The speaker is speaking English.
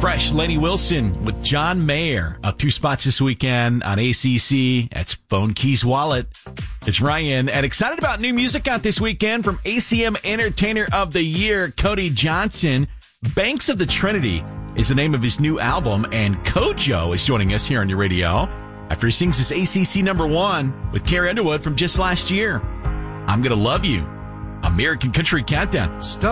Fresh, Lainey Wilson with John Mayer. Up 2 spots this weekend on ACC. That's Phone Keys Wallet. It's Ryan, and excited about new music out this weekend from ACM Entertainer of the Year, Cody Johnson. Banks of the Trinity is the name of his new album, and Kojo is joining us here on your radio after he sings his ACC #1 with Carrie Underwood from just last year. I'm Gonna Love You, American Country Countdown.